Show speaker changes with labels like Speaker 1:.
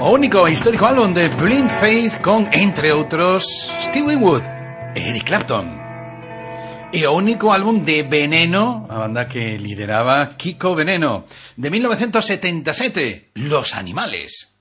Speaker 1: O único e histórico álbum de Blind Faith con, entre outros, Steve Winwood e Eric Clapton. E o único álbum de Veneno, a banda que lideraba Kiko Veneno, de 1977, Los Animales.